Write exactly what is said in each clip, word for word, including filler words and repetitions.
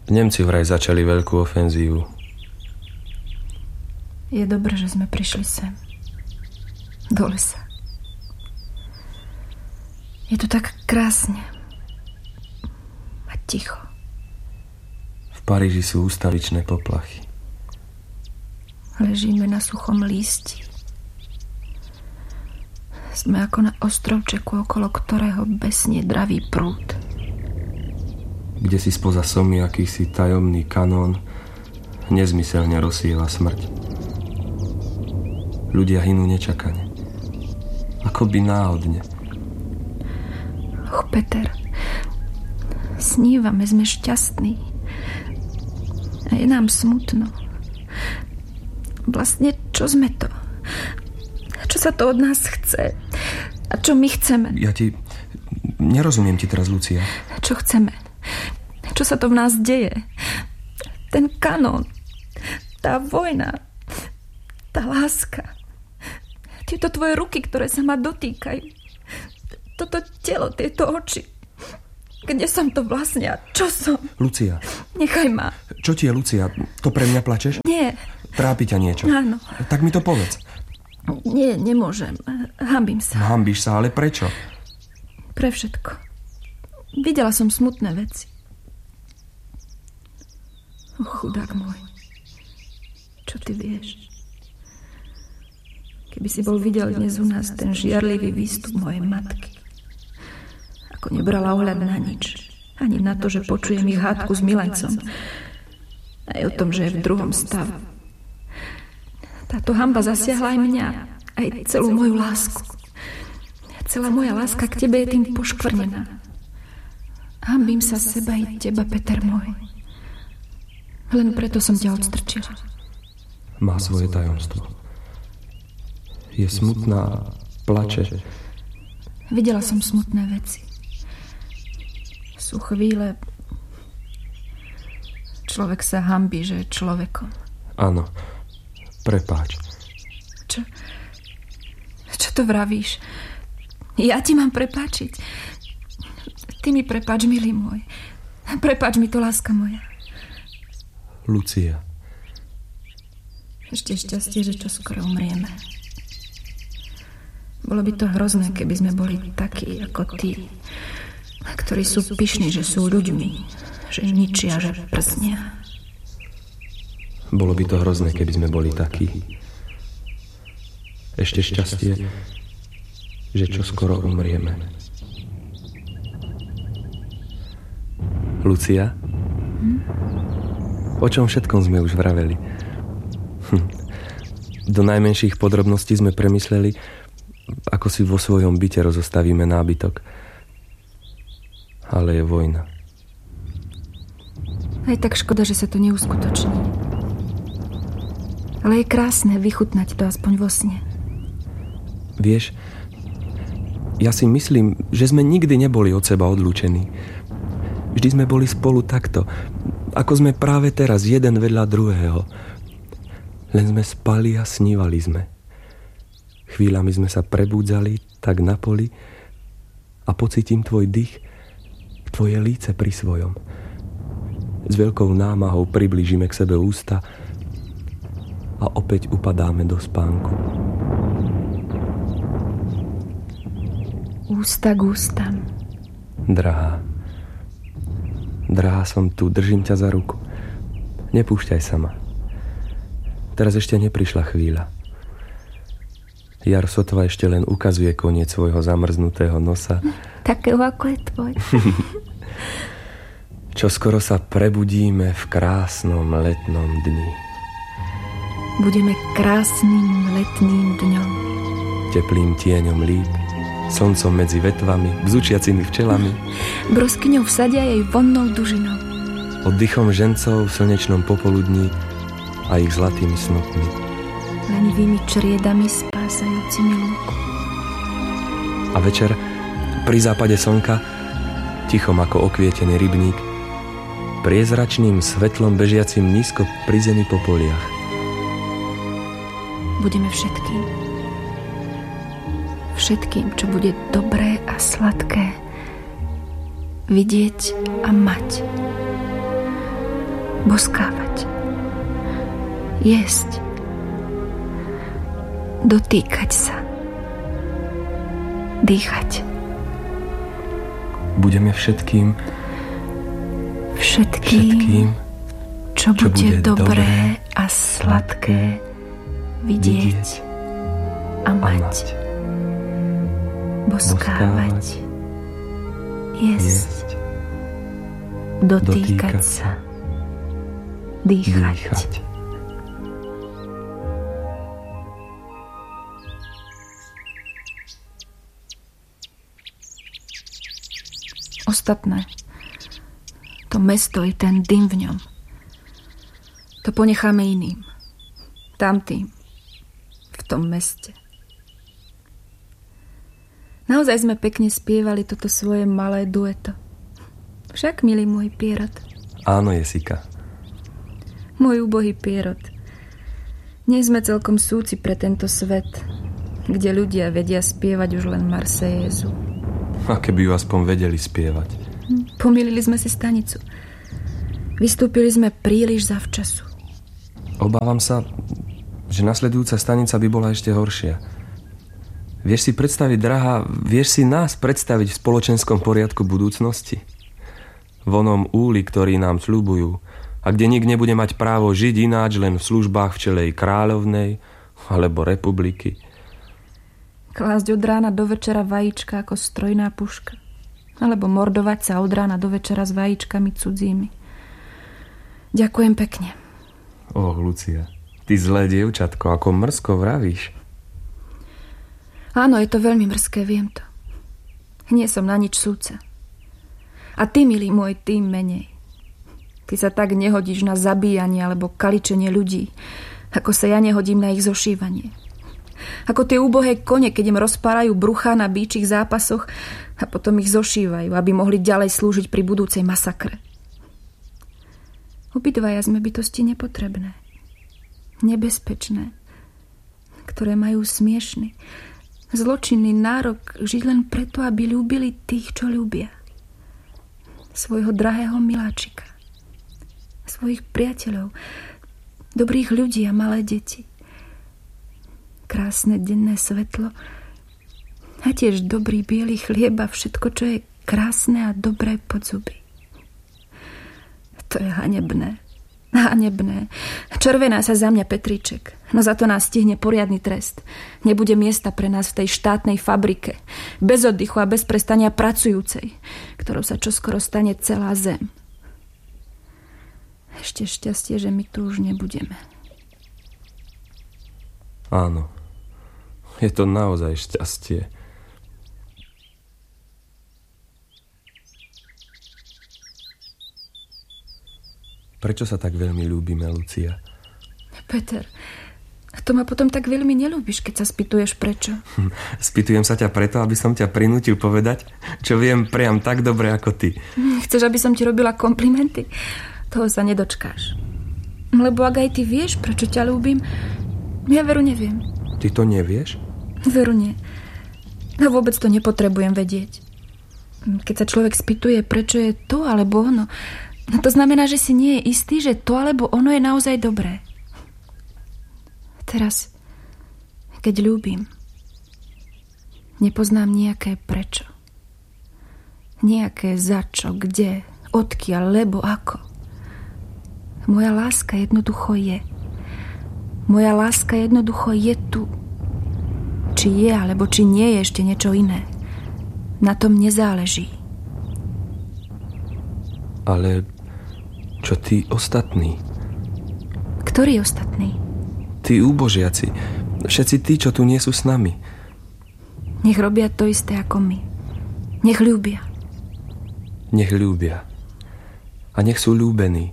Nemci vraj začali veľkú ofenzívu. Je dobré, že sme prišli sem. Do lesa. Je tu tak krásne. A ticho. V Paríži sú ústavičné poplachy. Ležíme na suchom lísti. Sme ako na ostrovčeku, okolo ktorého besnie dravý prúd. Kde si spoza somy akýsi tajomný kanón nezmyselne rozsieva smrť. Ľudia hynú nečakane. Akoby náhodne. Och, Peter, snívame, sme šťastní. A je nám smutno. Vlastne, čo sme to? Čo sa to od nás chce? A čo my chceme? Ja ti... Nerozumiem ti teraz, Lucia. Čo chceme? Čo sa to v nás deje? Ten kanón. Tá vojna. Tá láska. Tieto tvoje ruky, ktoré sa ma dotýkajú. Toto telo, tieto oči. Kde som to vlastne a čo som? Lucia. Nechaj ma. Čo ti je, Lucia? To pre mňa plačeš? Nie. Trápi ťa niečo? Áno. Tak mi to povedz. Nie, nemôžem. Hanbím sa. Hanbíš sa, ale prečo? Pre všetko. Videla som smutné veci. O, chudák môj. Čo ty vieš? Keby si bol videl dnes u nás ten žiarlivý výstup mojej matky. Ako nebrala ohľad na nič. Ani na to, že počujem ich hádku s milencom. Aj o tom, že je v druhom stave. Táto hanba zasiahla aj mňa. Aj celú moju lásku. Celá moja láska k tebe je tým poškvrnená. Hanbím sa seba i teba, Peter môj. Len preto som ťa odstrčila. Má svoje tajomstvo. Je smutná, plače. Videla som smutné veci. Sú chvíle... Človek sa hanbí, že je človekom. Áno. Prepáč. Čo? Čo to vravíš? Ja ti mám prepáčiť. Ty mi prepáč, milý môj. Prepáč mi to, láska moja. Lucia. Ešte šťastie, že čo skoro umrieme. Bolo by to hrozné, keby sme boli takí ako ty, ktorí sú pyšní, že sú ľuďmi, že ničia, že prsnia. Bolo by to hrozné, keby sme boli takí. Ešte šťastie, že čo skoro umrieme. Lucia? Hm? O čom všetkom sme už vraveli? Hm. Do najmenších podrobností sme premysleli, ako si vo svojom byte rozostavíme nábytok. Ale je vojna. Aj tak škoda, že sa to neuskutoční. Ale je krásne vychutnať to aspoň vo sne. Vieš, ja si myslím, že sme nikdy neboli od seba odlúčení. Vždy sme boli spolu takto, ako sme práve teraz jeden vedľa druhého. Len sme spali a snívali sme. Chvíľami sme sa prebúdzali tak na poli a pocítim tvoj dých, tvoje líce pri svojom. S veľkou námahou priblížime k sebe ústa a opäť upadáme do spánku. Ústa k ústam. Drahá. Drahá, som tu, držím ťa za ruku. Nepúšťaj sa ma. Teraz ešte neprišla chvíľa. Jar sotva ešte len ukazuje koniec svojho zamrznutého nosa. Takého ako je tvoj. Čo skoro sa prebudíme v krásnom letnom dni. Budeme krásnym letným dňom. Teplým tieňom líp, slncom medzi vetvami, bzučiacimi včelami. Broskyňou v sade jej vonnou dužinou. Oddychom žencov v slnečnom popoludní a ich zlatými snopmi. Lenivými čriedami spásajúcimi lúku. A večer, pri západe slnka, tichom ako okvietený rybník, priezračným svetlom bežiacim nízko pri zemi po poliach. Budeme všetkým. Všetkým, čo bude dobré a sladké, vidieť a mať. Boskávať. Jesť. Dotýkať sa. Dýchať. Budeme všetkým, všetkým, všetkým čo, čo bude, bude dobré a sladké vidieť, vidieť a mať. A mať. Boskávať. Jesť. Jesť. Dotýkať, Dotýkať sa. Dýchať. Dýchať. Ostatné. To mesto i ten dym v ňom. To ponecháme iným. Tamtým. V tom meste. Naozaj sme pekne spievali toto svoje malé dueto. Však, milý môj Pierrot. Áno, Jesika. Môj úbohý Pierrot. Nie sme celkom súci pre tento svet, kde ľudia vedia spievať už len Marsejézu. A keby ju aspoň vedeli spievať. Pomýlili sme si stanicu. Vystúpili sme príliš zavčasu. Obávam sa, že nasledujúca stanica by bola ešte horšia. Vieš si predstaviť, drahá, vieš si nás predstaviť v spoločenskom poriadku budúcnosti? V onom úli, ktorý nám sľubujú, a kde nik nebude mať právo žiť ináč len v službách v čelej kráľovnej alebo republiky. Klásť od rána do večera vajíčka ako strojná puška. Alebo mordovať sa od rána do večera s vajíčkami cudzími. Ďakujem pekne. Och, Lucia, ty zlé dievčatko, ako mrzko vravíš. Áno, je to veľmi mrzké, viem to. Nie som na nič súca. A ty, milý môj, tým menej. Ty sa tak nehodíš na zabíjanie alebo kaličenie ľudí, ako sa ja nehodím na ich zošívanie. Ako tie úbohé kone, keď im rozpárajú bruchá na býčích zápasoch a potom ich zošívajú, aby mohli ďalej slúžiť pri budúcej masakre. Obidvaja sme bytosti nepotrebné, nebezpečné, ktoré majú smiešný, zločinný nárok žiť len preto, aby ľúbili tých, čo ľúbia. Svojho drahého miláčika, svojich priateľov, dobrých ľudí a malé deti. Krásne denné svetlo a tiež dobrý biely chlieb a všetko, čo je krásne a dobré pod zuby. To je hanebné. Hanebné. Červená sa za mňa Petríček, no za to nás stihne poriadny trest. Nebude miesta pre nás v tej štátnej fabrike, bez oddychu a bez prestania pracujúcej, ktorou sa čoskoro stane celá zem. Ešte šťastie, že my tu už nebudeme. Áno, je to naozaj šťastie. Prečo sa tak veľmi ľúbime, Lucia? Peter, to ma potom tak veľmi neľúbiš, keď sa spýtuješ prečo. Hm, spýtujem sa ťa preto, aby som ťa prinútil povedať, čo viem priam tak dobre ako ty. Chceš, aby som ti robila komplimenty? Toho sa nedočkáš. Lebo ak aj ty vieš, prečo ťa ľúbim, ja veru neviem. Ty to nevieš? Veru nie. No vôbec to nepotrebujem vedieť. Keď sa človek spýtuje, prečo je to alebo ono, no to znamená, že si nie je istý, že to alebo ono je naozaj dobré. Teraz, keď ľúbim, nepoznám nejaké prečo. Nejaké za čo, kde, odkiaľ, lebo ako. Moja láska jednoducho je. Moja láska jednoducho je tu. Či je, alebo či nie je ešte niečo iné. Na tom nezáleží. Ale čo tí ostatní? Ktorí ostatní? Tí úbožiaci. Všetci tí, čo tu nie sú s nami. Nech robia to isté ako my. Nech ľúbia. Nech ľúbia. A nech sú ľúbení.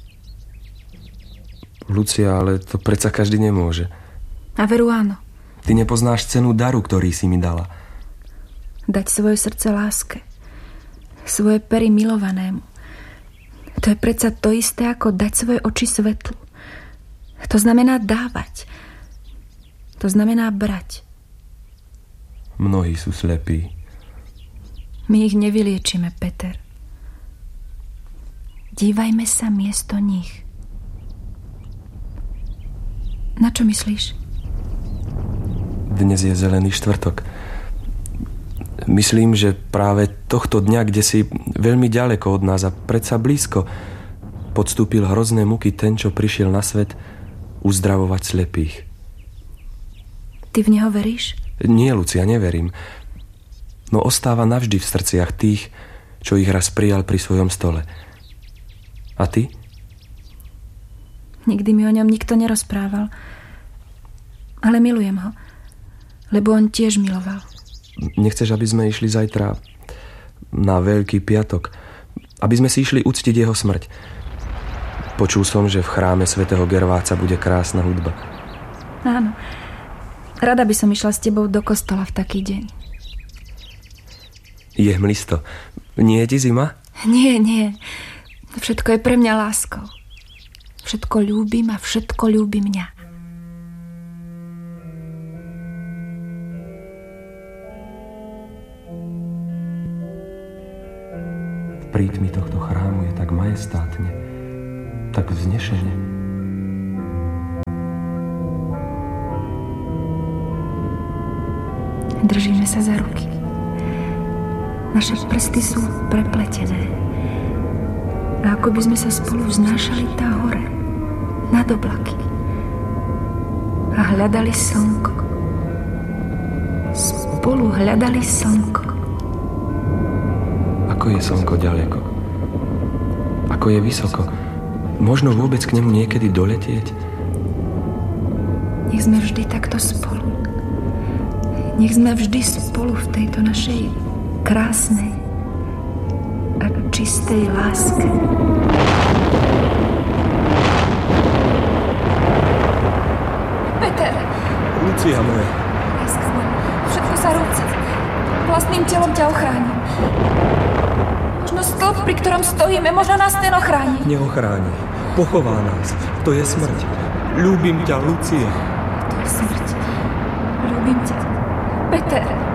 Lucia, ale to predsa každý nemôže. A veru áno. Ty nepoznáš cenu daru, ktorý si mi dala. Dať svoje srdce láske. Svoje pery milovanému. To je predsa to isté, ako dať svoje oči svetlu. To znamená dávať. To znamená brať. Mnohí sú slepí. My ich nevyliečíme, Peter. Dívajme sa miesto nich. Na čo myslíš? Dnes je zelený štvrtok. Myslím, že práve tohto dňa, kde si veľmi ďaleko od nás a predsa blízko, podstúpil hrozné muky ten, čo prišiel na svet uzdravovať slepých. Ty v neho veríš? Nie, Lucia, neverím. No ostáva navždy v srdciach tých, čo ich raz prijal pri svojom stole. A ty? Nikdy mi o ňom nikto nerozprával. Ale milujem ho, lebo on tiež miloval. Nechceš, aby sme išli zajtra na Veľký piatok? Aby sme si išli uctiť jeho smrť? Počul som, že v chráme svätého Gerváca bude krásna hudba. Áno. Rada by som išla s tebou do kostola v taký deň. Je hmlisto. Nie je ti zima? Nie, nie. Všetko je pre mňa láskou. Všetko ľúbim a všetko ľúbi mňa. V prítmi tohto chrámu je tak majestátne, tak vznešene. Držíme sa za ruky. Naše prsty sú prepletené. A ako by sme sa spolu vznášali tá hore, nad oblaky. A hľadali slnko. Spolu hľadali slnko. Ako je slnko ďaleko? Ako je vysoko? Možno vôbec k nemu niekedy doletieť? Nech sme vždy takto spolu. Nech sme vždy spolu v tejto našej krásnej a čistej láske. Peter! Lucia moja. Láska moja, všetko sa rúca. Vlastným telom ťa ochránim. Možno stĺp, pri ktorom stojíme, možno nás ten ochráni. Neochráni. Pochová nás. To je smrť. Ľúbim ťa, Lucia. To je smrť. Ľúbim ťa. Peter.